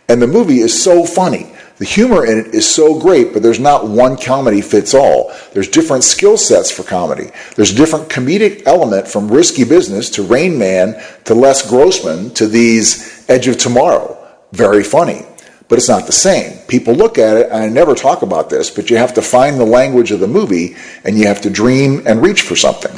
And the movie is so funny. The humor in it is so great, but there's not one comedy fits all. There's different skill sets for comedy. There's a different comedic element from Risky Business to Rain Man to Les Grossman to these Edge of Tomorrow. Very funny, but it's not the same. People look at it, and I never talk about this, but you have to find the language of the movie, and you have to dream and reach for something.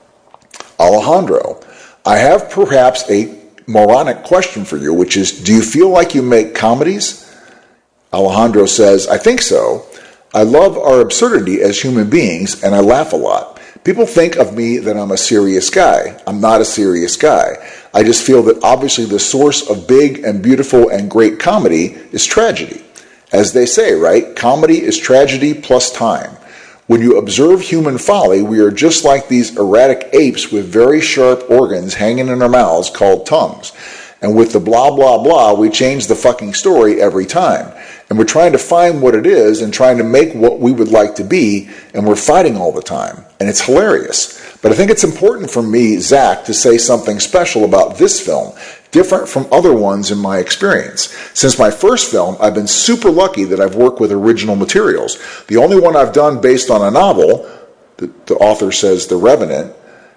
Alejandro, I have perhaps a moronic question for you, which is, do you feel like you make comedies? Alejandro says, I think so. I love our absurdity as human beings, and I laugh a lot. People think of me that I'm a serious guy. I'm not a serious guy. I just feel that obviously the source of big and beautiful and great comedy is tragedy. As they say, right? Comedy is tragedy plus time. When you observe human folly, we are just like these erratic apes with very sharp organs hanging in our mouths called tongues. And with the blah, blah, blah, we change the fucking story every time. And we're trying to find what it is and trying to make what we would like to be, and we're fighting all the time. And it's hilarious. But I think it's important for me, Zach, to say something special about this film, different from other ones in my experience. Since my first film, I've been super lucky that I've worked with original materials. The only one I've done based on a novel, the author says The Revenant,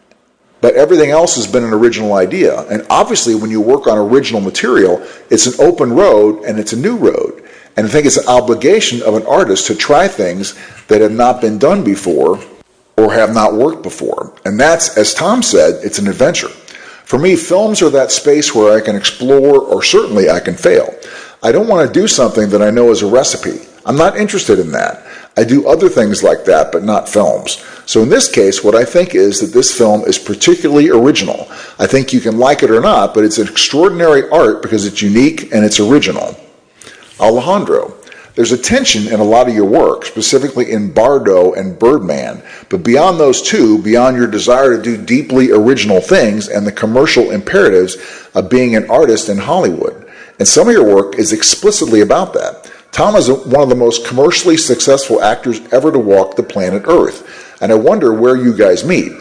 but everything else has been an original idea. And obviously, when you work on original material, it's an open road and it's a new road. And I think it's an obligation of an artist to try things that have not been done before or have not worked before. And that's, as Tom said, it's an adventure. For me, films are that space where I can explore, or certainly I can fail. I don't want to do something that I know is a recipe. I'm not interested in that. I do other things like that, but not films. So in this case, what I think is that this film is particularly original. I think you can like it or not, but it's an extraordinary art because it's unique and it's original. Alejandro, there's a tension in a lot of your work, specifically in Bardo and Birdman, but beyond those two, beyond your desire to do deeply original things and the commercial imperatives of being an artist in Hollywood. And some of your work is explicitly about that. Tom is one of the most commercially successful actors ever to walk the planet Earth, and I wonder where you guys meet.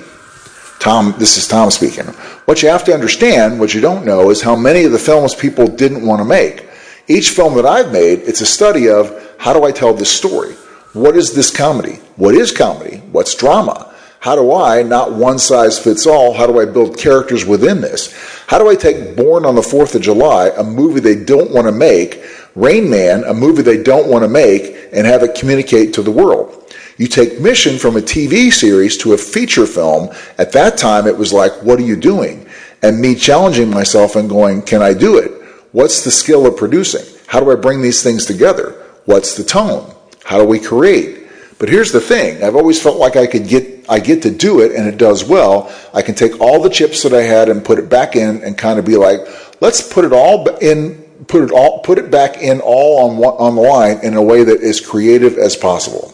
Tom, this is Tom speaking. What you have to understand, what you don't know, is how many of the films people didn't want to make. Each film that I've made, it's a study of, how do I tell this story? What is this comedy? What is comedy? What's drama? How do I, not one size fits all, how do I build characters within this? How do I take Born on the 4th of July, a movie they don't want to make, Rain Man, a movie they don't want to make, and have it communicate to the world? You take Mission from a TV series to a feature film. At that time, it was like, what are you doing? And me challenging myself and going, can I do it? What's the skill of producing? How do I bring these things together? What's the tone? How do we create? But here's the thing. I've always felt like I get to do it, and it does well. I can take all the chips that I had and put it back in and kind of be like, let's put it all in, put it back in all on the line in a way that is creative as possible.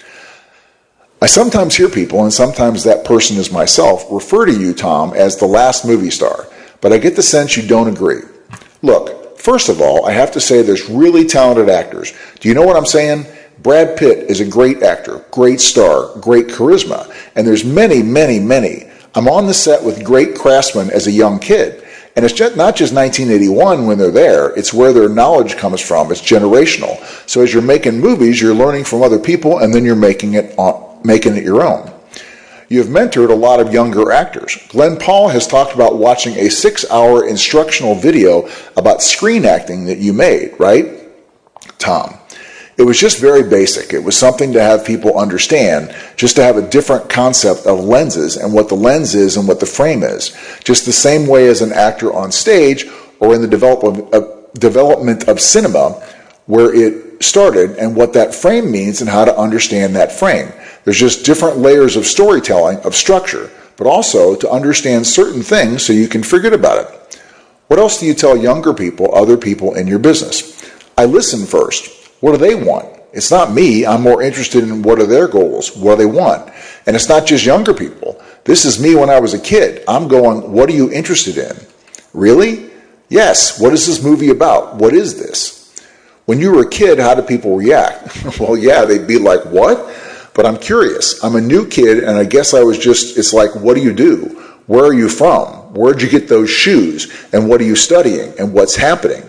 I sometimes hear people, and sometimes that person is myself, refer to you, Tom, as the last movie star, but I get the sense you don't agree. Look, first of all, I have to say there's really talented actors. Do you know what I'm saying? Brad Pitt is a great actor, great star, great charisma, and there's many, many, many. I'm on the set with great craftsmen as a young kid, and it's not just 1981 when they're there, it's where their knowledge comes from. It's generational. So as you're making movies, you're learning from other people, and then you're making it your own. You have mentored a lot of younger actors. Glenn Paul has talked about watching a 6-hour instructional video about screen acting that you made, right? Tom, it was just very basic. It was something to have people understand, just to have a different concept of lenses and what the lens is and what the frame is. Just the same way as an actor on stage or in the development of cinema, where it started and what that frame means and how to understand that frame. There's just different layers of storytelling, of structure, but also to understand certain things so you can forget about it. What else do you tell younger people, other people in your business? I listen first. What do they want? It's not me. I'm more interested in what are their goals, what do they want. And it's not just younger people. This is me when I was a kid. I'm going, what are you interested in? Really? Yes. What is this movie about? What is this? When you were a kid, how did people react? Well, yeah, they'd be like, what? But I'm curious. I'm a new kid, and I guess it's like, what do you do? Where are you from? Where'd you get those shoes? And what are you studying? And what's happening?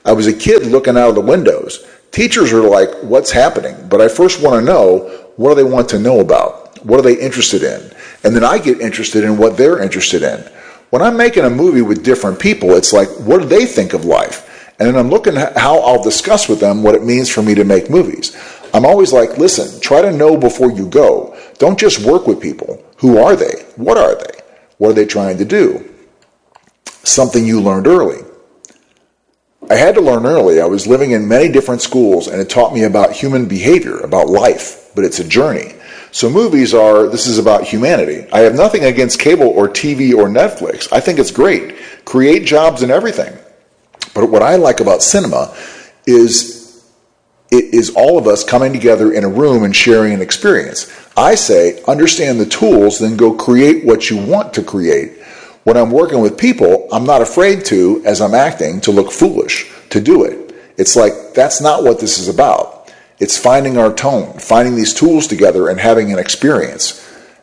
I was a kid looking out of the windows. Teachers are like, what's happening? But I first want to know, what do they want to know about? What are they interested in? And then I get interested in what they're interested in. When I'm making a movie with different people, it's like, what do they think of life? And then I'm looking at how I'll discuss with them what it means for me to make movies. I'm always like, listen, try to know before you go. Don't just work with people. Who are they? What are they? What are they trying to do? Something you learned early. I had to learn early. I was living in many different schools, and it taught me about human behavior, about life, but it's a journey. So this is about humanity. I have nothing against cable or TV or Netflix. I think it's great. Create jobs and everything. But what I like about cinema is it is all of us coming together in a room and sharing an experience. I say, understand the tools, then go create what you want to create. When I'm working with people, I'm not afraid to, as I'm acting, to look foolish, to do it. It's like, that's not what this is about. It's finding our tone, finding these tools together and having an experience.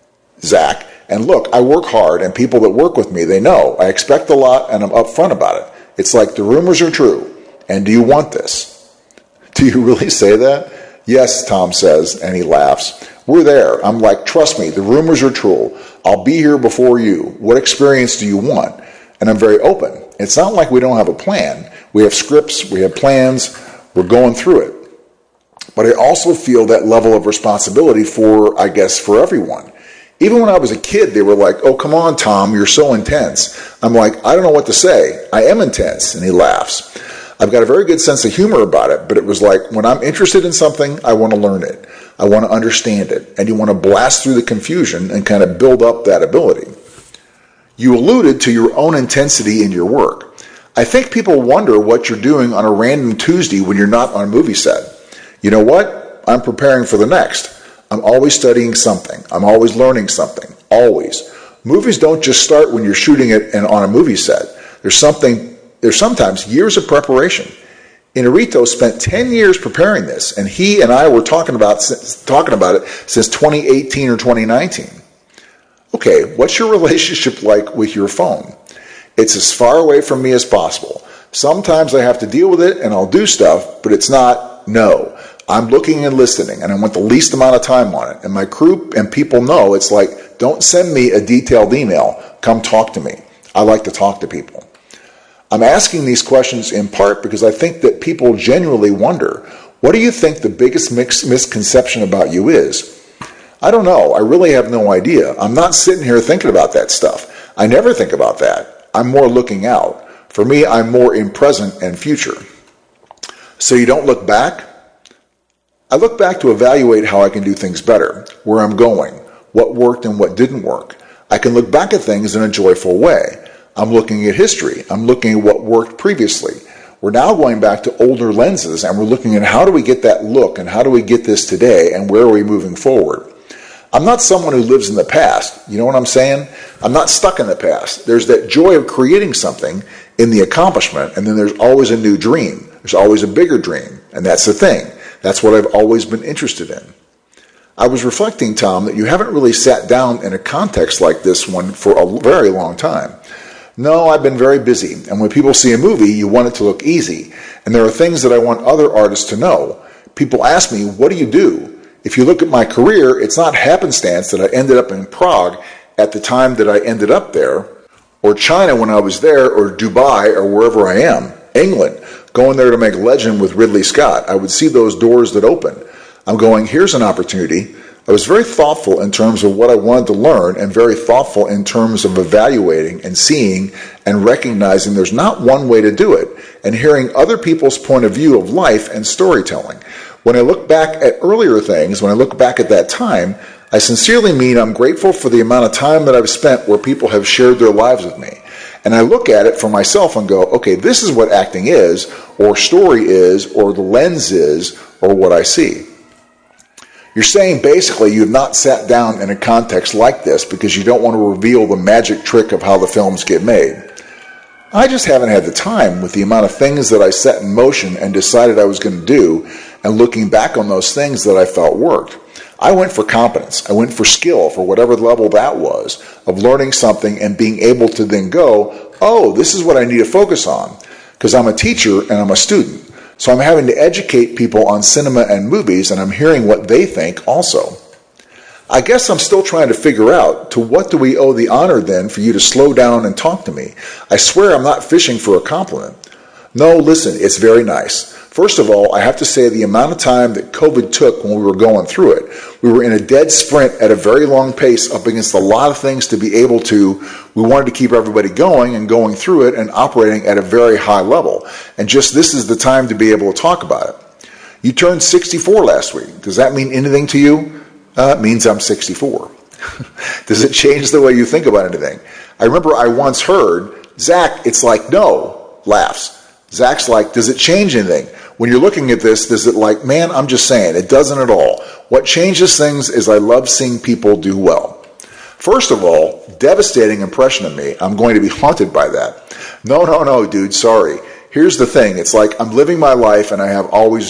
Zach, and look, I work hard, and people that work with me, they know. I expect a lot, and I'm upfront about it. It's like, the rumors are true, and do you want this? Do you really say that? Yes, Tom says, and he laughs. We're there. I'm like, trust me, the rumors are true. I'll be here before you. What experience do you want? And I'm very open. It's not like we don't have a plan. We have scripts, we have plans, we're going through it. But I also feel that level of responsibility for everyone. Even when I was a kid, they were like, oh, come on, Tom, you're so intense. I'm like, I don't know what to say. I am intense. And he laughs. I've got a very good sense of humor about it, but it was like, when I'm interested in something, I want to learn it. I want to understand it. And you want to blast through the confusion and kind of build up that ability. You alluded to your own intensity in your work. I think people wonder what you're doing on a random Tuesday when you're not on a movie set. You know what? I'm preparing for the next. I'm always studying something. I'm always learning something. Always. Movies don't just start when you're shooting it and on a movie set. There's sometimes years of preparation. Inarito spent 10 years preparing this, and he and I were talking about it since 2018 or 2019. Okay, what's your relationship like with your phone? It's as far away from me as possible. Sometimes I have to deal with it and I'll do stuff, but it's not, no. I'm looking and listening, and I want the least amount of time on it. And my crew and people know it's like, don't send me a detailed email. Come talk to me. I like to talk to people. I'm asking these questions in part because I think that people genuinely wonder, what do you think the biggest misconception about you is? I don't know. I really have no idea. I'm not sitting here thinking about that stuff. I never think about that. I'm more looking out. For me, I'm more in present and future. So you don't look back? I look back to evaluate how I can do things better, where I'm going, what worked and what didn't work. I can look back at things in a joyful way. I'm looking at history. I'm looking at what worked previously. We're now going back to older lenses, and we're looking at how do we get that look and how do we get this today and where are we moving forward. I'm not someone who lives in the past. You know what I'm saying? I'm not stuck in the past. There's that joy of creating something in the accomplishment, and then there's always a new dream. There's always a bigger dream, and that's the thing. That's what I've always been interested in. I was reflecting, Tom, that you haven't really sat down in a context like this one for a very long time. No, I've been very busy, and when people see a movie, you want it to look easy. And there are things that I want other artists to know. People ask me, what do you do? If you look at my career, it's not happenstance that I ended up in Prague at the time that I ended up there, or China when I was there, or Dubai, or wherever I am, England, going there to make Legend with Ridley Scott. I would see those doors that open. I'm going, here's an opportunity. I was very thoughtful in terms of what I wanted to learn and very thoughtful in terms of evaluating and seeing and recognizing there's not one way to do it and hearing other people's point of view of life and storytelling. When I look back at earlier things, when I look back at that time, I sincerely mean I'm grateful for the amount of time that I've spent where people have shared their lives with me. And I look at it for myself and go, okay, this is what acting is, or story is, or the lens is, or what I see. You're saying basically you've not sat down in a context like this because you don't want to reveal the magic trick of how the films get made. I just haven't had the time with the amount of things that I set in motion and decided I was going to do, and looking back on those things that I felt worked. I went for competence. I went for skill, for whatever level that was, of learning something and being able to then go, oh, this is what I need to focus on. because I'm a teacher and I'm a student. So I'm having to educate people on cinema and movies, and I'm hearing what they think also. I guess I'm still trying to figure out, to what do we owe the honor then for you to slow down and talk to me? I swear I'm not fishing for a compliment. No, listen, it's very nice. First of all, I have to say the amount of time that COVID took when we were going through it, we were in a dead sprint at a very long pace up against a lot of things to be able to, we wanted to keep everybody going and going through it and operating at a very high level. And just this is the time to be able to talk about it. You turned 64 last week. Does that mean anything to you? It means I'm 64. Does it change the way you think about anything? I remember I once heard, Zach, it's like no, laughs. Zach's like, does it change anything? When you're looking at this, does it like, man, I'm just saying, it doesn't at all. What changes things is I love seeing people do well. First of all, devastating impression of me. I'm going to be haunted by that. No, dude, sorry. Here's the thing. It's like I'm living my life and I have always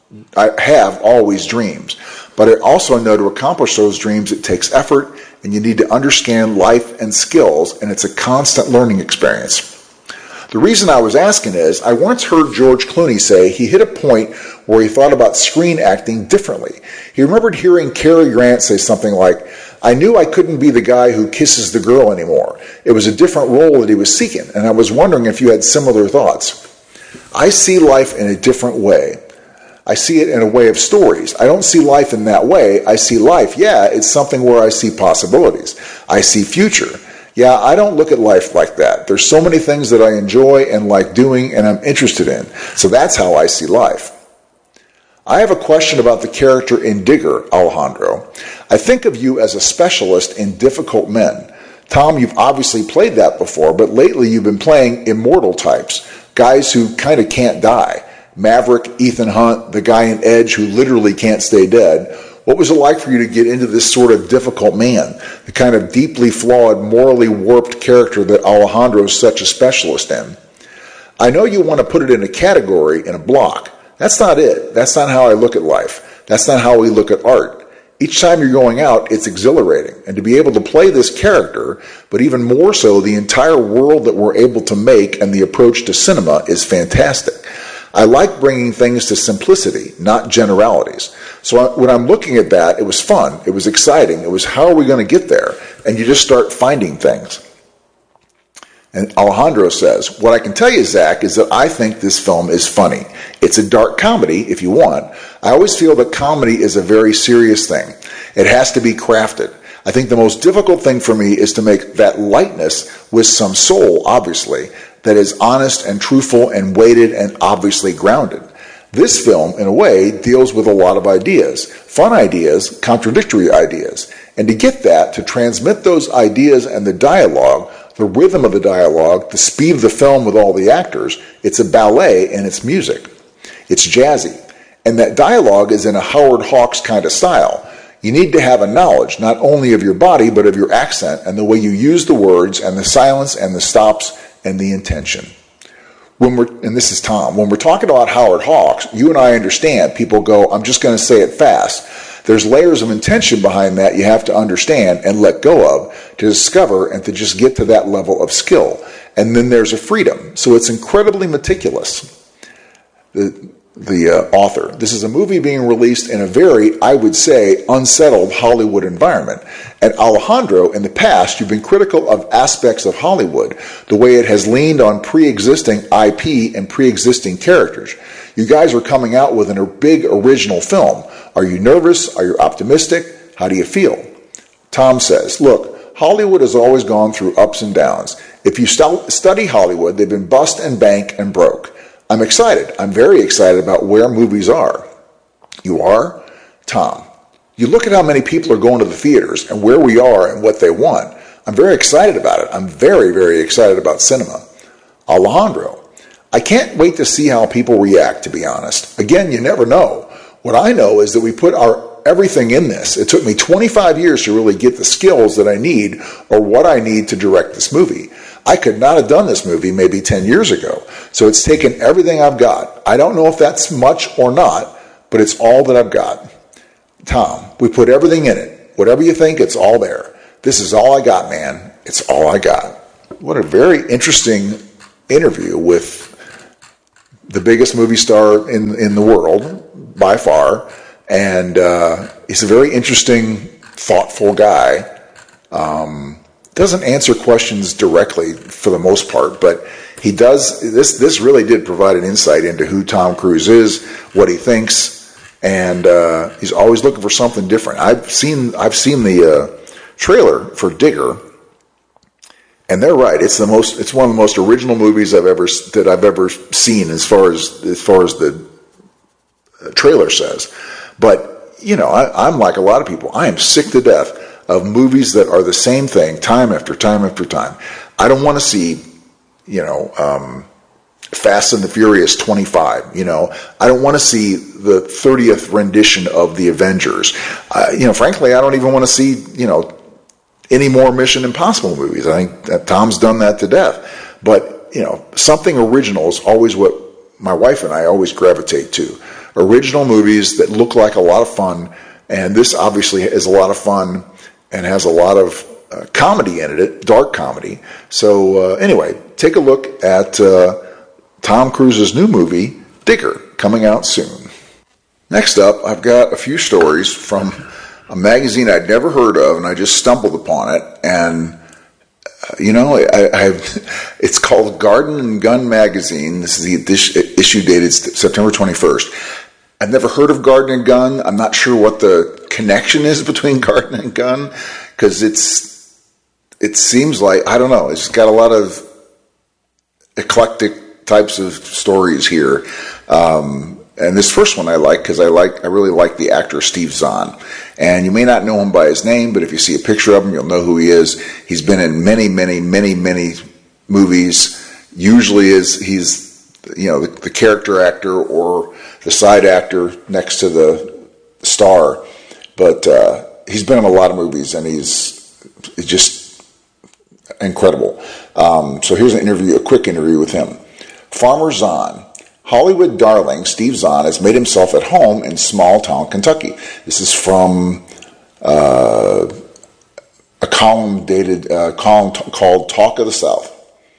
dreams. But I also know to accomplish those dreams, it takes effort and you need to understand life and skills, and it's a constant learning experience. The reason I was asking is, I once heard George Clooney say he hit a point where he thought about screen acting differently. He remembered hearing Cary Grant say something like, I knew I couldn't be the guy who kisses the girl anymore. It was a different role that he was seeking, and I was wondering if you had similar thoughts. I see life in a different way. I see it in a way of stories. I don't see life in that way. I see life, it's something where I see possibilities. I see future. Yeah, I don't look at life like that. There's so many things that I enjoy and like doing and I'm interested in. So that's how I see life. I have a question about the character in Digger, Alejandro. I think of you as a specialist in difficult men. Tom, you've obviously played that before, but lately you've been playing immortal types, guys who kind of can't die. Maverick, Ethan Hunt, the guy in Edge who literally can't stay dead. What was it like for you to get into this sort of difficult man, the kind of deeply flawed, morally warped character that Alejandro is such a specialist in? I know you want to put it in a category, in a block. That's not it. That's not how I look at life. That's not how we look at art. Each time you're going out, it's exhilarating. And to be able to play this character, but even more so, the entire world that we're able to make and the approach to cinema is fantastic. I like bringing things to simplicity, not generalities. So when I'm looking at that, it was fun. It was exciting. It was, how are we going to get there? And you just start finding things. And Alejandro says, what I can tell you, Zach, is that I think this film is funny. It's a dark comedy, if you want. I always feel that comedy is a very serious thing. It has to be crafted. I think the most difficult thing for me is to make that lightness with some soul, obviously, that is honest and truthful and weighted and obviously grounded. This film, in a way, deals with a lot of ideas, fun ideas, contradictory ideas. And to get that, to transmit those ideas and the dialogue, the rhythm of the dialogue, the speed of the film with all the actors, it's a ballet and it's music. It's jazzy. And that dialogue is in a Howard Hawks kind of style. You need to have a knowledge, not only of your body, but of your accent and the way you use the words and the silence and the stops and the intention. And this is Tom, when we're talking about Howard Hawks, you and I understand, people go, I'm just going to say it fast. There's layers of intention behind that you have to understand and let go of to discover and to just get to that level of skill. And then there's a freedom. So it's incredibly meticulous. The author. This is a movie being released in a very, I would say, unsettled Hollywood environment. And Alejandro, in the past, you've been critical of aspects of Hollywood, the way it has leaned on pre-existing IP and pre-existing characters. You guys are coming out with a big original film. Are you nervous? Are you optimistic? How do you feel? Tom says, look, Hollywood has always gone through ups and downs. If you study Hollywood, they've been bust and bank and broke. I'm excited. I'm very excited about where movies are. You are? Tom, you look at how many people are going to the theaters and where we are and what they want. I'm very excited about it. I'm very, very excited about cinema. Alejandro, I can't wait to see how people react, to be honest. Again, you never know. What I know is that we put our everything in this. It took me 25 years to really get the skills that I need or what I need to direct this movie. I could not have done this movie maybe 10 years ago. So it's taken everything I've got. I don't know if that's much or not, but it's all that I've got. Tom, we put everything in it. Whatever you think, it's all there. This is all I got, man. It's all I got. What a very interesting interview with the biggest movie star in the world by far, and he's a very interesting, thoughtful guy. Doesn't answer questions directly for the most part, but he does. This really did provide an insight into who Tom Cruise is, what he thinks, and he's always looking for something different. I've seen the trailer for Digger, and they're right. It's one of the most original movies I've ever seen as far as the trailer says. But I'm like a lot of people. I am sick to death of movies that are the same thing time after time after time. I don't want to see, Fast and the Furious 25. I don't want to see the 30th rendition of the Avengers. Frankly, I don't even want to see, any more Mission Impossible movies. I think that Tom's done that to death. But, something original is always what my wife and I always gravitate to. Original movies that look like a lot of fun, and this obviously is a lot of fun and has a lot of comedy in it, dark comedy. So anyway, take a look at Tom Cruise's new movie, Digger, coming out soon. Next up, I've got a few stories from a magazine I'd never heard of, and I just stumbled upon it. And, it's called Garden and Gun Magazine. This is the issue dated September 21st. I've never heard of Garden and Gun. I'm not sure what the connection is between Garden and Gun, because it seems like, I don't know, it's got a lot of eclectic types of stories here. And this first one I like because I really like the actor Steve Zahn. And you may not know him by his name, but if you see a picture of him, you'll know who he is. He's been in many, many, many, many movies. Usually he's the character actor or the side actor next to the star. But he's been in a lot of movies, and he's just incredible. So here's a quick interview with him. Farmer Zahn. Hollywood darling Steve Zahn has made himself at home in small town Kentucky. This is from a column called Talk of the South.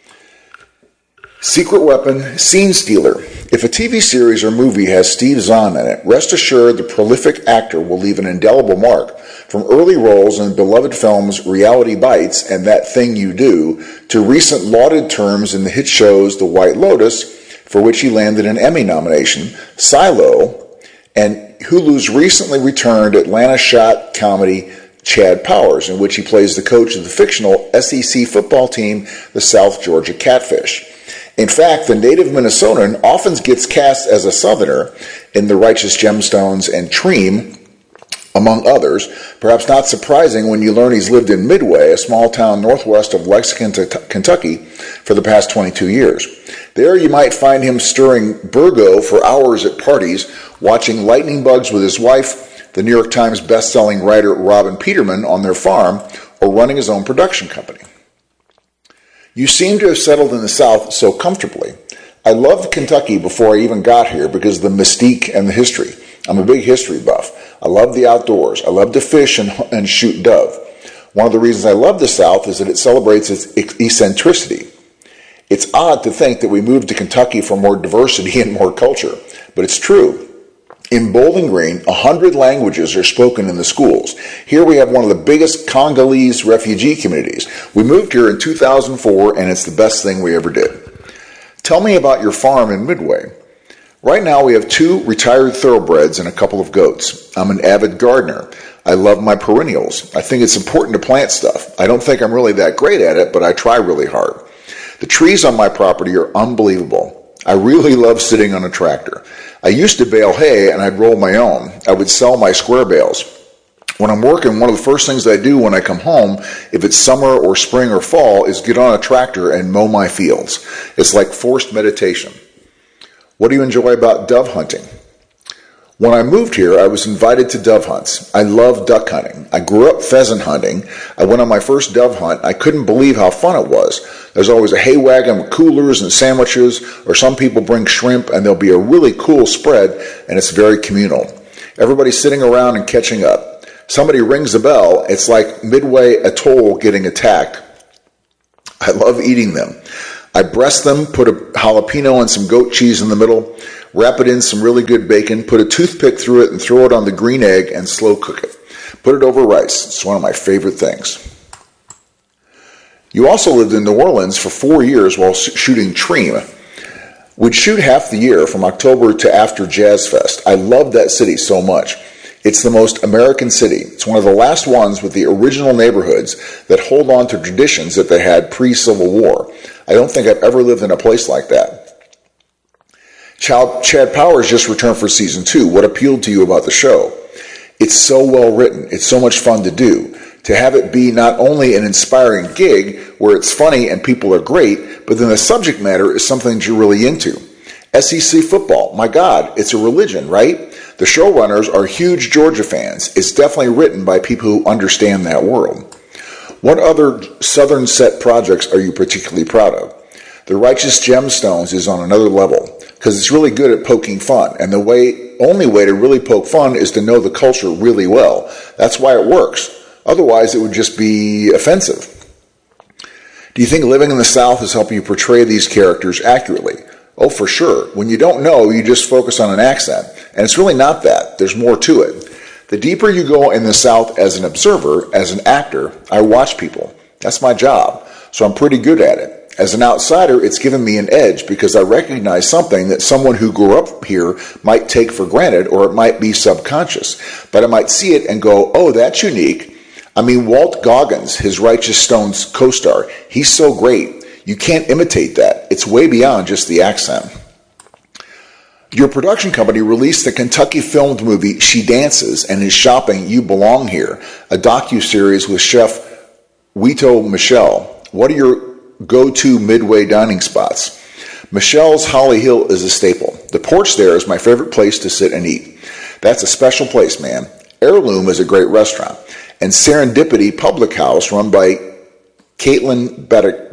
Secret weapon, scene stealer. If a TV series or movie has Steve Zahn in it, rest assured the prolific actor will leave an indelible mark. From early roles in beloved films Reality Bites and That Thing You Do, to recent lauded terms in the hit shows The White Lotus, for which he landed an Emmy nomination, Silo, and Hulu's recently returned Atlanta shot comedy Chad Powers, in which he plays the coach of the fictional SEC football team, the South Georgia Catfish. In fact, the native Minnesotan often gets cast as a Southerner in The Righteous Gemstones and Treem, among others, perhaps not surprising when you learn he's lived in Midway, a small town northwest of Lexington, Kentucky, for the past 22 years. There you might find him stirring Burgo for hours at parties, watching lightning bugs with his wife, the New York Times best-selling writer Robin Peterman on their farm, or running his own production company. You seem to have settled in the South so comfortably. I loved Kentucky before I even got here because of the mystique and the history. I'm a big history buff. I love the outdoors. I love to fish and shoot dove. One of the reasons I love the South is that it celebrates its eccentricity. It's odd to think that we moved to Kentucky for more diversity and more culture, but it's true. In Bowling Green, 100 languages are spoken in the schools. Here we have one of the biggest Congolese refugee communities. We moved here in 2004, and it's the best thing we ever did. Tell me about your farm in Midway. Right now we have 2 retired thoroughbreds and a couple of goats. I'm an avid gardener. I love my perennials. I think it's important to plant stuff. I don't think I'm really that great at it, but I try really hard. The trees on my property are unbelievable. I really love sitting on a tractor. I used to bale hay and I'd roll my own. I would sell my square bales. When I'm working, one of the first things I do when I come home, if it's summer or spring or fall, is get on a tractor and mow my fields. It's like forced meditation. What do you enjoy about dove hunting? When I moved here, I was invited to dove hunts. I love duck hunting. I grew up pheasant hunting. I went on my first dove hunt. I couldn't believe how fun it was. There's always a hay wagon with coolers and sandwiches, or some people bring shrimp, and there'll be a really cool spread, and it's very communal. Everybody's sitting around and catching up. Somebody rings a bell. It's like Midway Atoll getting attacked. I love eating them. I breast them, put a jalapeno and some goat cheese in the middle, wrap it in some really good bacon, put a toothpick through it and throw it on the green egg and slow cook it. Put it over rice. It's one of my favorite things. You also lived in New Orleans for 4 years while shooting Treem. We'd shoot half the year from October to after Jazz Fest. I loved that city so much. It's the most American city. It's one of the last ones with the original neighborhoods that hold on to traditions that they had pre-Civil War. I don't think I've ever lived in a place like that. Chad Powers just returned for season 2. What appealed to you about the show? It's so well written. It's so much fun to do. To have it be not only an inspiring gig where it's funny and people are great, but then the subject matter is something that you're really into. SEC football, my God, it's a religion, right? The showrunners are huge Georgia fans. It's definitely written by people who understand that world. What other Southern set projects are you particularly proud of? The Righteous Gemstones is on another level because it's really good at poking fun, and the only way to really poke fun is to know the culture really well. That's why it works. Otherwise, it would just be offensive. Do you think living in the South is helping you portray these characters accurately? Oh, for sure. When you don't know, you just focus on an accent. And it's really not that. There's more to it. The deeper you go in the South as an observer, as an actor, I watch people. That's my job. So I'm pretty good at it. As an outsider, it's given me an edge because I recognize something that someone who grew up here might take for granted, or it might be subconscious. But I might see it and go, oh, that's unique. I mean, Walt Goggins, his Righteous Stones co-star, he's so great. You can't imitate that. It's way beyond just the accent. Your production company released the Kentucky-filmed movie She Dances and is shopping You Belong Here, a docuseries with chef Wito Michelle. What are your go-to Midway dining spots? Michelle's Holly Hill is a staple. The porch there is my favorite place to sit and eat. That's a special place, man. Heirloom is a great restaurant. And Serendipity Public House, run by Caitlin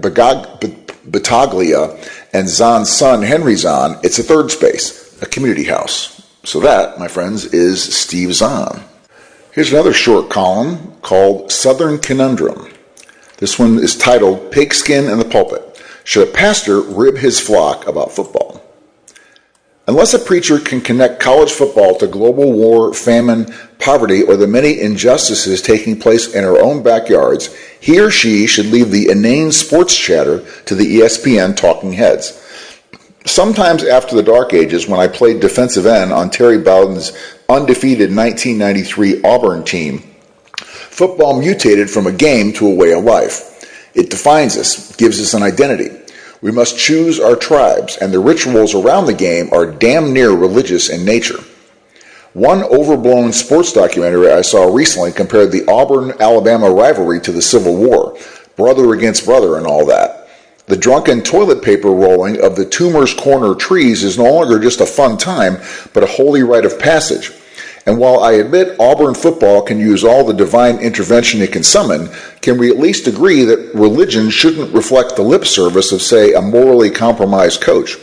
Battaglia and Zahn's son, Henry Zahn, it's a third space, a community house. So that, my friends, is Steve Zahn. Here's another short column called Southern Conundrum. This one is titled Pigskin in the Pulpit. Should a pastor rib his flock about football? Unless a preacher can connect college football to global war, famine, poverty, or the many injustices taking place in our own backyards, he or she should leave the inane sports chatter to the ESPN talking heads. Sometimes after the dark ages, when I played defensive end on Terry Bowden's undefeated 1993 Auburn team, football mutated from a game to a way of life. It defines us, gives us an identity. We must choose our tribes, and the rituals around the game are damn near religious in nature. One overblown sports documentary I saw recently compared the Auburn-Alabama rivalry to the Civil War, brother against brother and all that. The drunken toilet paper rolling of the Toomer's Corner trees is no longer just a fun time, but a holy rite of passage. And while I admit Auburn football can use all the divine intervention it can summon, can we at least agree that religion shouldn't reflect the lip service of, say, a morally compromised coach?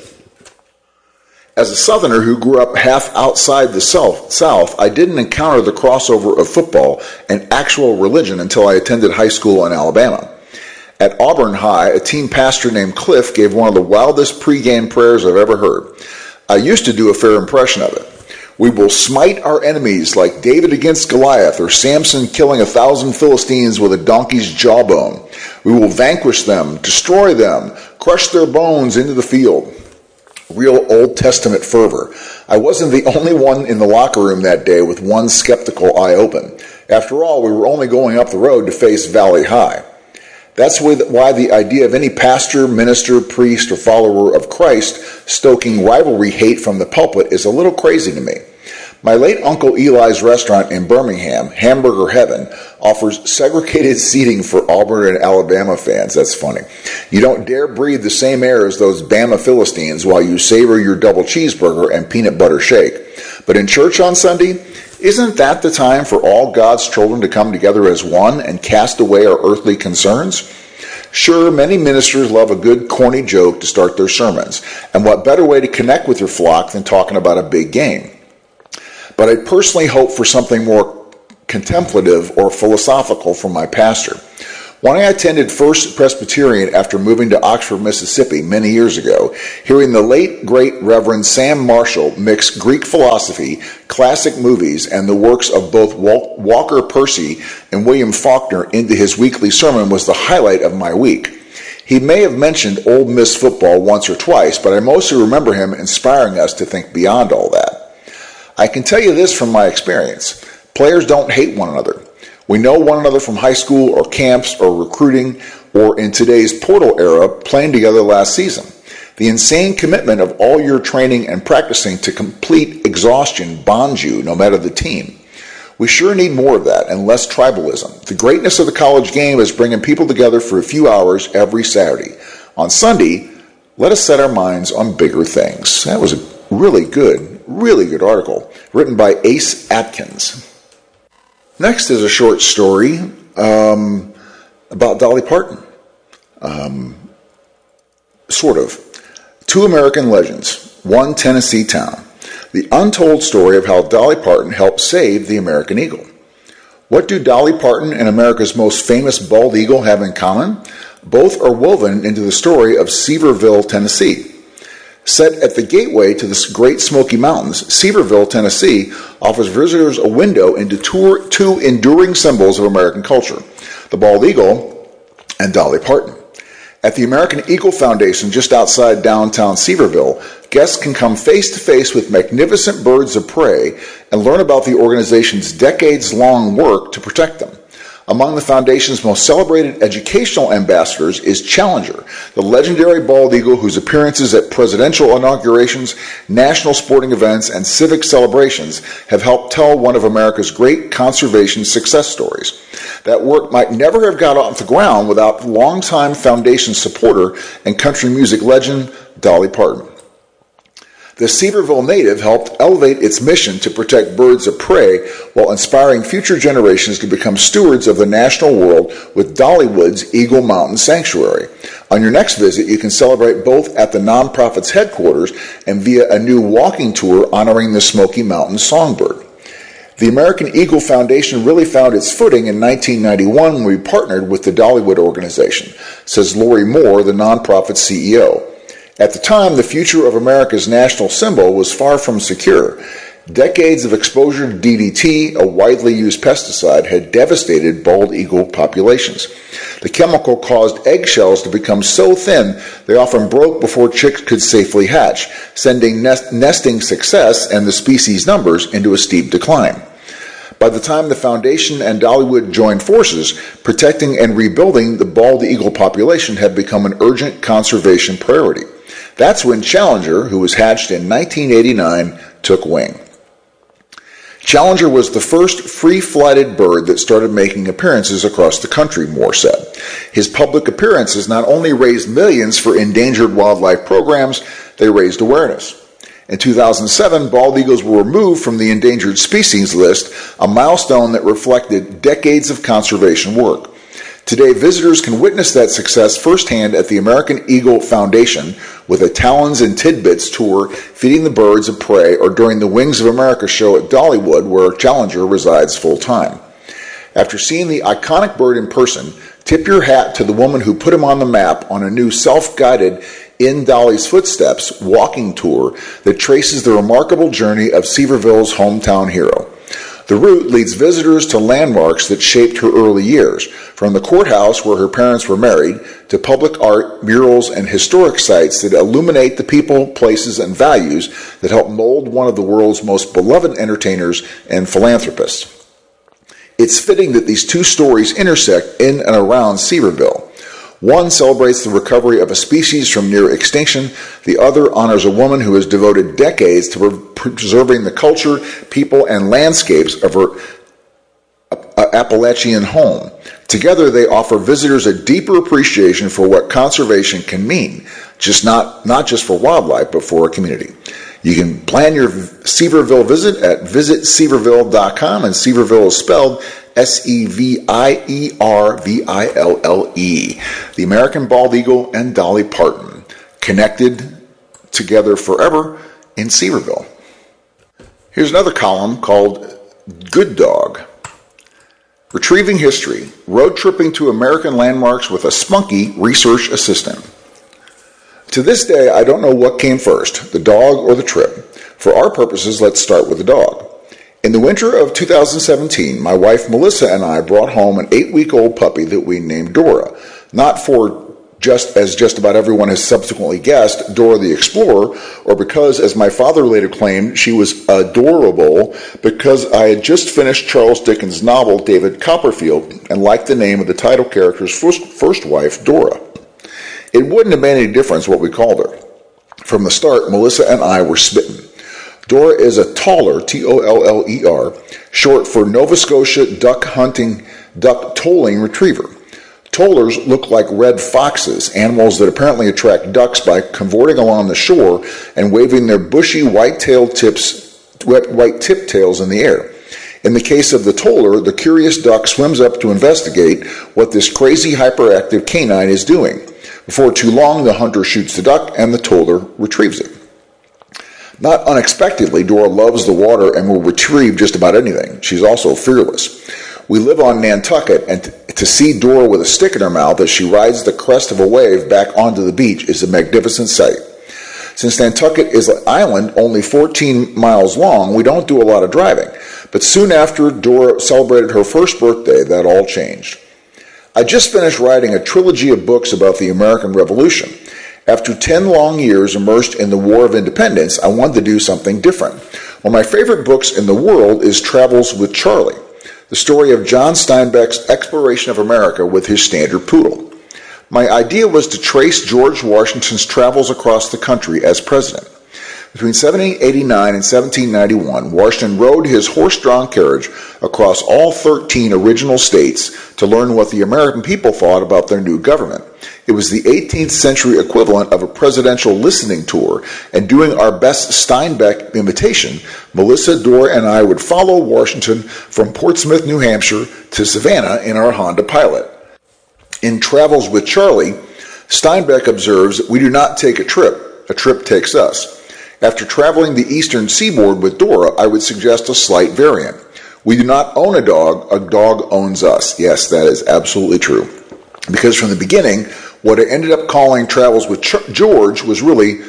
As a Southerner who grew up half outside the South, I didn't encounter the crossover of football and actual religion until I attended high school in Alabama. At Auburn High, a team pastor named Cliff gave one of the wildest pregame prayers I've ever heard. I used to do a fair impression of it. We will smite our enemies like David against Goliath or Samson killing 1,000 Philistines with a donkey's jawbone. We will vanquish them, destroy them, crush their bones into the field. Real Old Testament fervor. I wasn't the only one in the locker room that day with one skeptical eye open. After all, we were only going up the road to face Valley High. That's why the idea of any pastor, minister, priest, or follower of Christ stoking rivalry hate from the pulpit is a little crazy to me. My late Uncle Eli's restaurant in Birmingham, Hamburger Heaven, offers segregated seating for Auburn and Alabama fans. That's funny. You don't dare breathe the same air as those Bama Philistines while you savor your double cheeseburger and peanut butter shake. But in church on Sunday, isn't that the time for all God's children to come together as one and cast away our earthly concerns? Sure, many ministers love a good corny joke to start their sermons, and what better way to connect with your flock than talking about a big game? But I personally hope for something more contemplative or philosophical from my pastor. When I attended First Presbyterian after moving to Oxford, Mississippi many years ago, hearing the late, great Reverend Sam Marshall mix Greek philosophy, classic movies, and the works of both Walker Percy and William Faulkner into his weekly sermon was the highlight of my week. He may have mentioned Ole Miss football once or twice, but I mostly remember him inspiring us to think beyond all that. I can tell you this from my experience. Players don't hate one another. We know one another from high school or camps or recruiting or in today's portal era playing together last season. The insane commitment of all your training and practicing to complete exhaustion bonds you no matter the team. We sure need more of that and less tribalism. The greatness of the college game is bringing people together for a few hours every Saturday. On Sunday, let us set our minds on bigger things. That was a really good article written by Ace Atkins. Next is a short story about Dolly Parton. Sort of. Two American legends, one Tennessee town. The untold story of how Dolly Parton helped save the American eagle. What do Dolly Parton and America's most famous bald eagle have in common? Both are woven into the story of Sevierville, Tennessee. Set at the gateway to the Great Smoky Mountains, Sevierville, Tennessee offers visitors a window into two enduring symbols of American culture, the bald eagle and Dolly Parton. At the American Eagle Foundation just outside downtown Sevierville, guests can come face-to-face with magnificent birds of prey and learn about the organization's decades-long work to protect them. Among the Foundation's most celebrated educational ambassadors is Challenger, the legendary bald eagle whose appearances at presidential inaugurations, national sporting events, and civic celebrations have helped tell one of America's great conservation success stories. That work might never have got off the ground without longtime Foundation supporter and country music legend Dolly Parton. The Sevierville native helped elevate its mission to protect birds of prey while inspiring future generations to become stewards of the natural world with Dollywood's Eagle Mountain Sanctuary. On your next visit, you can celebrate both at the nonprofit's headquarters and via a new walking tour honoring the Smoky Mountain songbird. The American Eagle Foundation really found its footing in 1991 when we partnered with the Dollywood organization, says Lori Moore, the nonprofit CEO. At the time, the future of America's national symbol was far from secure. Decades of exposure to DDT, a widely used pesticide, had devastated bald eagle populations. The chemical caused eggshells to become so thin they often broke before chicks could safely hatch, sending nesting success and the species' numbers into a steep decline. By the time the Foundation and Dollywood joined forces, protecting and rebuilding the bald eagle population had become an urgent conservation priority. That's when Challenger, who was hatched in 1989, took wing. Challenger was the first free-flighted bird that started making appearances across the country, Moore said. His public appearances not only raised millions for endangered wildlife programs, they raised awareness. In 2007, bald eagles were removed from the endangered species list, a milestone that reflected decades of conservation work. Today, visitors can witness that success firsthand at the American Eagle Foundation with a Talons and Tidbits tour feeding the birds of prey or during the Wings of America show at Dollywood, where Challenger resides full-time. After seeing the iconic bird in person, tip your hat to the woman who put him on the map on a new self-guided In Dolly's Footsteps walking tour that traces the remarkable journey of Sevierville's hometown hero. The route leads visitors to landmarks that shaped her early years, from the courthouse where her parents were married to public art, murals, and historic sites that illuminate the people, places, and values that help mold one of the world's most beloved entertainers and philanthropists. It's fitting that these two stories intersect in and around Sevierville. One celebrates the recovery of a species from near extinction. The other honors a woman who has devoted decades to preserving the culture, people, and landscapes of her Appalachian home. Together, they offer visitors a deeper appreciation for what conservation can mean, not just for wildlife, but for a community. You can plan your Sevierville visit at visitsevierville.com, and Sevierville is spelled Sevierville. The American bald eagle and Dolly Parton, connected together forever in Sevierville. Here's another column called Good Dog. Retrieving history, road tripping to American landmarks with a spunky research assistant. To this day, I don't know what came first, the dog or the trip. For our purposes, let's start with the dog. In the winter of 2017, my wife Melissa and I brought home an 8-week-old puppy that we named Dora, not for just about everyone has subsequently guessed, Dora the Explorer, or because, as my father later claimed, she was adorable because I had just finished Charles Dickens' novel David Copperfield and liked the name of the title character's first wife, Dora. It wouldn't have made any difference what we called her. From the start, Melissa and I were smitten. Dora is a Toller, T-O-L-L-E-R, short for Nova Scotia duck tolling retriever. Tollers look like red foxes, animals that apparently attract ducks by cavorting along the shore and waving their bushy white tip tails in the air. In the case of the Toller, the curious duck swims up to investigate what this crazy hyperactive canine is doing. Before too long, the hunter shoots the duck and the Toller retrieves it. Not unexpectedly, Dora loves the water and will retrieve just about anything. She's also fearless. We live on Nantucket, and to see Dora with a stick in her mouth as she rides the crest of a wave back onto the beach is a magnificent sight. Since Nantucket is an island only 14 miles long, we don't do a lot of driving. But soon after Dora celebrated her first birthday, that all changed. I just finished writing a trilogy of books about the American Revolution. After 10 long years immersed in the War of Independence, I wanted to do something different. One of my favorite books in the world is Travels with Charlie, the story of John Steinbeck's exploration of America with his standard poodle. My idea was to trace George Washington's travels across the country as president. Between 1789 and 1791, Washington rode his horse-drawn carriage across all 13 original states to learn what the American people thought about their new government. It was the 18th century equivalent of a presidential listening tour, and doing our best Steinbeck imitation, Melissa, Dora, and I would follow Washington from Portsmouth, New Hampshire to Savannah in our Honda Pilot. In Travels with Charlie, Steinbeck observes, "We do not take a trip takes us." After traveling the eastern seaboard with Dora, I would suggest a slight variant. We do not own a dog owns us. Yes, that is absolutely true. Because from the beginning, what I ended up calling Travels with George was really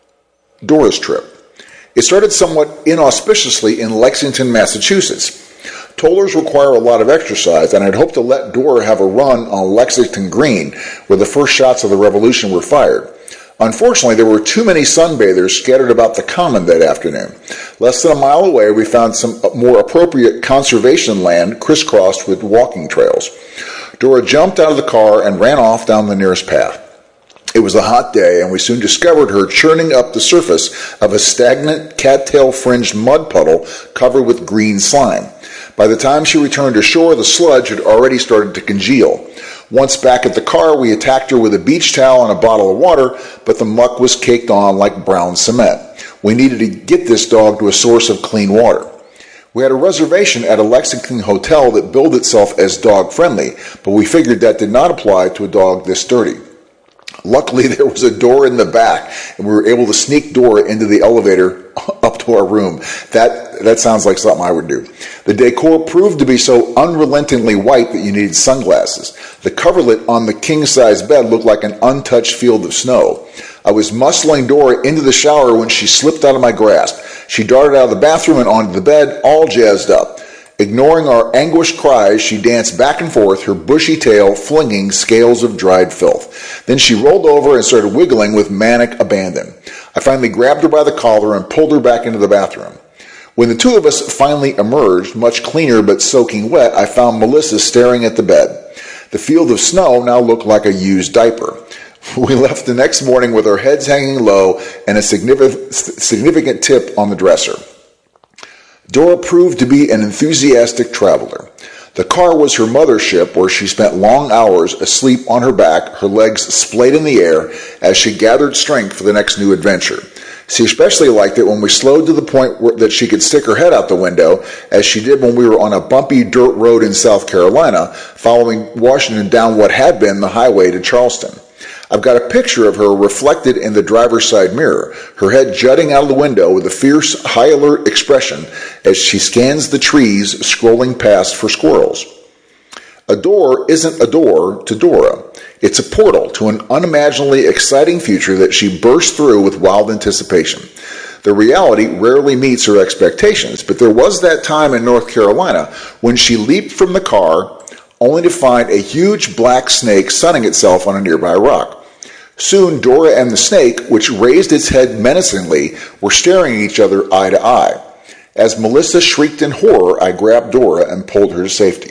Dora's trip. It started somewhat inauspiciously in Lexington, Massachusetts. Tollers require a lot of exercise, and I'd hoped to let Dora have a run on Lexington Green, where the first shots of the Revolution were fired. Unfortunately, there were too many sunbathers scattered about the common that afternoon. Less than a mile away, we found some more appropriate conservation land crisscrossed with walking trails. Dora jumped out of the car and ran off down the nearest path. It was a hot day, and we soon discovered her churning up the surface of a stagnant, cattail-fringed mud puddle covered with green slime. By the time she returned to shore, the sludge had already started to congeal. Once back at the car, we attacked her with a beach towel and a bottle of water, but the muck was caked on like brown cement. We needed to get this dog to a source of clean water. We had a reservation at a Lexington hotel that billed itself as dog-friendly, but we figured that did not apply to a dog this dirty. Luckily, there was a door in the back, and we were able to sneak Dora into the elevator up to our room. That sounds like something I would do. The decor proved to be so unrelentingly white that you needed sunglasses. The coverlet on the king-size bed looked like an untouched field of snow. I was muscling Dora into the shower when she slipped out of my grasp. She darted out of the bathroom and onto the bed, all jazzed up. Ignoring our anguished cries, she danced back and forth, her bushy tail flinging scales of dried filth. Then she rolled over and started wiggling with manic abandon. I finally grabbed her by the collar and pulled her back into the bathroom. When the two of us finally emerged, much cleaner but soaking wet, I found Melissa staring at the bed. The field of snow now looked like a used diaper. We left the next morning with our heads hanging low and a significant tip on the dresser. Dora proved to be an enthusiastic traveler. The car was her mothership, where she spent long hours asleep on her back, her legs splayed in the air as she gathered strength for the next new adventure. She especially liked it when we slowed to the point that she could stick her head out the window, as she did when we were on a bumpy dirt road in South Carolina, following Washington down what had been the highway to Charleston. I've got a picture of her reflected in the driver's side mirror, her head jutting out of the window with a fierce, high-alert expression as she scans the trees scrolling past for squirrels. A door isn't a door to Dora. It's a portal to an unimaginably exciting future that she bursts through with wild anticipation. The reality rarely meets her expectations, but there was that time in North Carolina when she leaped from the car only to find a huge black snake sunning itself on a nearby rock. Soon Dora and the snake, which raised its head menacingly, were staring at each other eye to eye. As Melissa shrieked in horror, I grabbed Dora and pulled her to safety.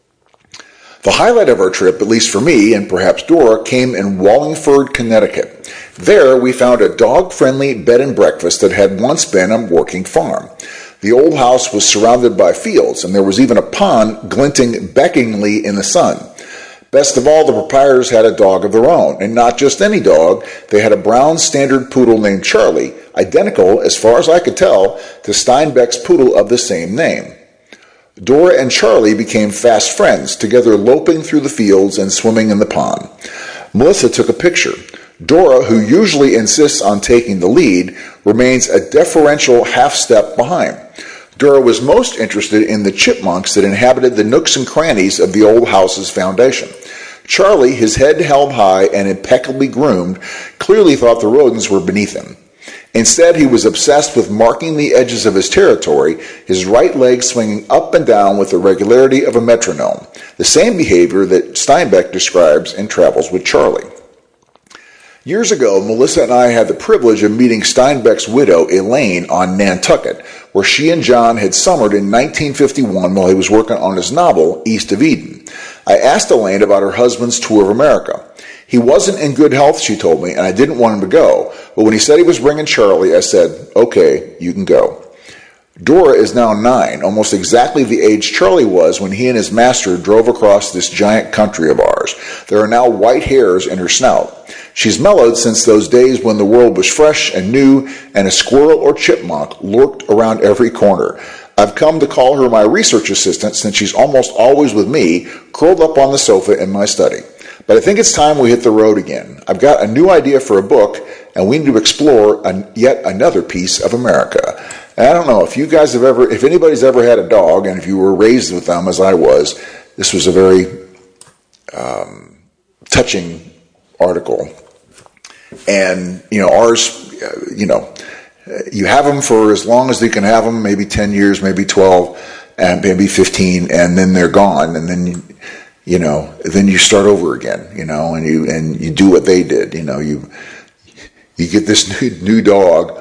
The highlight of our trip, at least for me and perhaps Dora, came in Wallingford, Connecticut. There, we found a dog-friendly bed and breakfast that had once been a working farm. The old house was surrounded by fields, and there was even a pond glinting beckoningly in the sun. Best of all, the proprietors had a dog of their own, and not just any dog. They had a brown standard poodle named Charlie, identical, as far as I could tell, to Steinbeck's poodle of the same name. Dora and Charlie became fast friends, together loping through the fields and swimming in the pond. Melissa took a picture. Dora, who usually insists on taking the lead, remains a deferential half-step behind. Dora was most interested in the chipmunks that inhabited the nooks and crannies of the old house's foundation. Charlie, his head held high and impeccably groomed, clearly thought the rodents were beneath him. Instead, he was obsessed with marking the edges of his territory, his right leg swinging up and down with the regularity of a metronome, the same behavior that Steinbeck describes in Travels with Charlie. Years ago, Melissa and I had the privilege of meeting Steinbeck's widow, Elaine, on Nantucket, where she and John had summered in 1951 while he was working on his novel, East of Eden. I asked Elaine about her husband's tour of America. He wasn't in good health, she told me, and I didn't want him to go. But when he said he was bringing Charlie, I said, okay, you can go. Dora is now 9, almost exactly the age Charlie was when he and his master drove across this giant country of ours. There are now white hairs in her snout. She's mellowed since those days when the world was fresh and new and a squirrel or chipmunk lurked around every corner. I've come to call her my research assistant since she's almost always with me, curled up on the sofa in my study. But I think it's time we hit the road again. I've got a new idea for a book, and we need to explore yet another piece of America. And I don't know if you guys have ever, if anybody's ever had a dog, and if you were raised with them as I was, this was a very touching article. And, ours, you have them for as long as you can have them, maybe 10 years, maybe 12, and maybe 15, and then they're gone, and then then you start over again, and you do what they did, you get this new dog,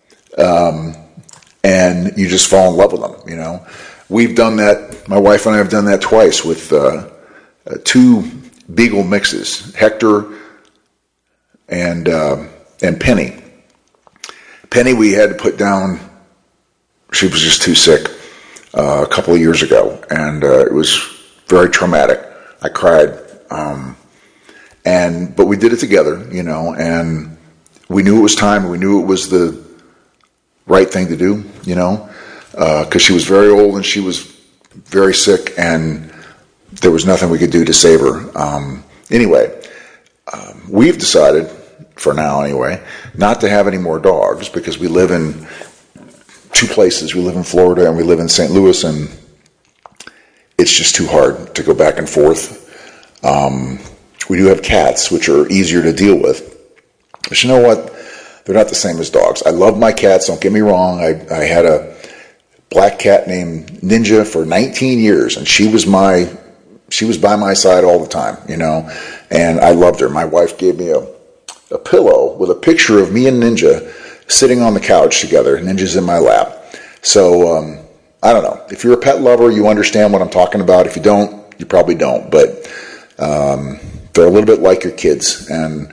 and you just fall in love with them, We've done that, my wife and I have done that twice with 2 Beagle mixes, Hector and Penny. Penny we had to put down, she was just too sick a couple of years ago, and it was very traumatic. I cried, but we did it together, and we knew it was time, and we knew it was the right thing to do, because she was very old and she was very sick, and there was nothing we could do to save her. We've decided, for now anyway, not to have any more dogs because we live in 2 places. We live in Florida and we live in St. Louis, and it's just too hard to go back and forth. We do have cats, which are easier to deal with. But you know what? They're not the same as dogs. I love my cats, don't get me wrong. I had a black cat named Ninja for 19 years, and she was by my side all the time, and I loved her. My wife gave me a pillow with a picture of me and Ninja sitting on the couch together. Ninja's in my lap. So, I don't know. If you're a pet lover, you understand what I'm talking about. If you don't, you probably don't. But they're a little bit like your kids. And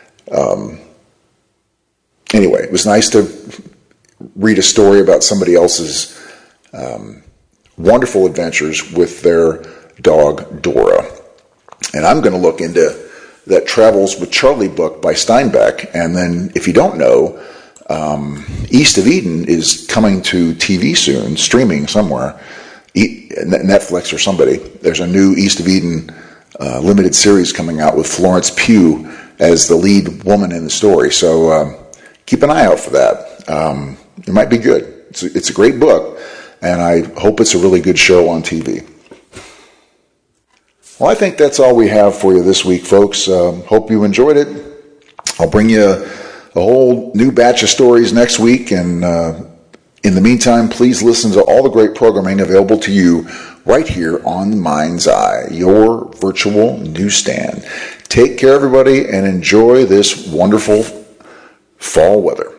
anyway, it was nice to read a story about somebody else's wonderful adventures with their dog, Dora. And I'm going to look into that Travels with Charlie book by Steinbeck. And then, if you don't know, East of Eden is coming to TV soon, streaming somewhere, Netflix or somebody. There's a new East of Eden limited series coming out with Florence Pugh as the lead woman in the story. So keep an eye out for that. It might be good. It's a great book, and I hope it's a really good show on TV. Well, I think that's all we have for you this week, folks. Hope you enjoyed it. I'll bring you a whole new batch of stories next week. And in the meantime, please listen to all the great programming available to you right here on Mind's Eye, your virtual newsstand. Take care, everybody, and enjoy this wonderful fall weather.